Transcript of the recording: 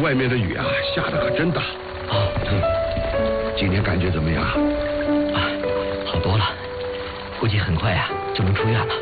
外面的雨啊，下得可真大。今天感觉怎么样？ 好多了，估计很快就能出院了。